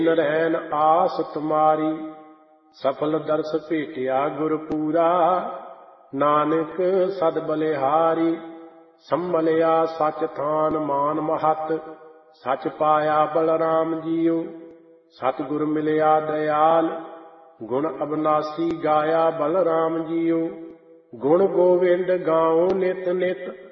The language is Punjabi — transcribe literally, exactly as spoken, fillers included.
ਰਹਿਣ ਆਸ ਤੁਮਾਰੀ। ਸਫਲ ਦਰਸ ਭੇਟਿਆ ਗੁਰਪੂਰਾ, ਨਾਨਕ ਸਦ ਬਲਿਹਾਰੀ। ਸੰਭਲਿਆ ਸਚ ਥਾਨ ਮਾਨ ਮਹਤ, ਸਚ ਪਾਇਆ ਬਲਰਾਮ ਜੀਉ। ਸਤਿਗੁਰ ਮਿਲਿਆ ਦਇਆਲ, ਗੁਣ ਅਬਨਾਸੀ ਗਾਇਆ ਬਲਰਾਮ ਜੀਉ। ਗੁਣ ਗੋਵਿੰਦ ਗਾਉ ਨਿਤ ਨਿਤ,